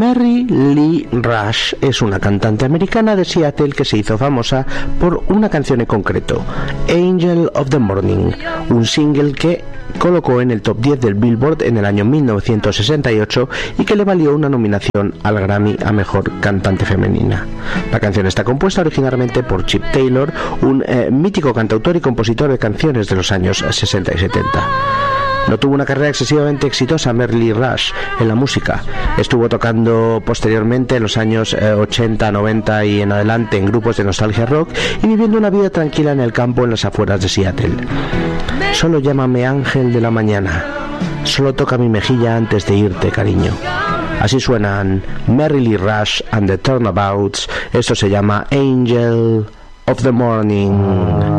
Mary Lee Rush es una cantante americana de Seattle que se hizo famosa por una canción en concreto, Angel of the Morning, un single que colocó en el top 10 del Billboard en el año 1968 y que le valió una nominación al Grammy a Mejor Cantante Femenina. La canción está compuesta originalmente por Chip Taylor, un mítico cantautor y compositor de canciones de los años 60 y 70. No tuvo una carrera excesivamente exitosa Mary Lee Rush en la música. Estuvo tocando posteriormente en los años 80, 90 y en adelante en grupos de nostalgia rock y viviendo una vida tranquila en el campo en las afueras de Seattle. Solo llámame ángel de la mañana. Solo toca mi mejilla antes de irte, cariño. Así suenan Mary Lee Rush and the Turnabouts. Esto se llama Angel of the Morning.